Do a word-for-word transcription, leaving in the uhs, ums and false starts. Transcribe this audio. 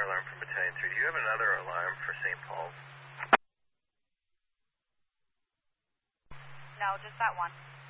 fire alarm from Battalion three. Do you have another alarm for Saint Paul's? No, just that one.